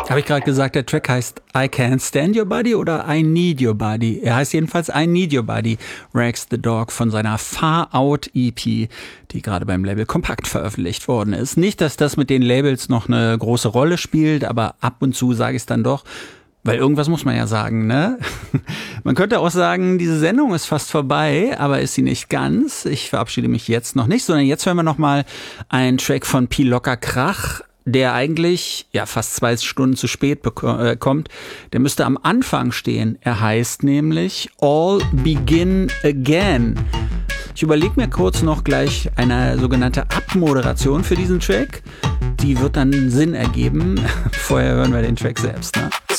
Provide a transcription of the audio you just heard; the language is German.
Habe ich gerade gesagt, der Track heißt I Can't Stand Your Body oder I Need Your Body? Er heißt jedenfalls I Need Your Body, Rags the Dog von seiner Far Out EP, die gerade beim Label Kompakt veröffentlicht worden ist. Nicht, dass das mit den Labels noch eine große Rolle spielt, aber ab und zu sage ich es dann doch. Weil irgendwas muss man ja sagen, ne? Man könnte auch sagen, diese Sendung ist fast vorbei, aber ist sie nicht ganz. Ich verabschiede mich jetzt noch nicht, sondern jetzt hören wir nochmal einen Track von Pi Locker Krach, der eigentlich fast 2 Stunden zu spät kommt. Der müsste am Anfang stehen. Er heißt nämlich All Begin Again. Ich überlege mir kurz noch gleich eine sogenannte Abmoderation für diesen Track. Die wird dann Sinn ergeben. Vorher hören wir den Track selbst, ne?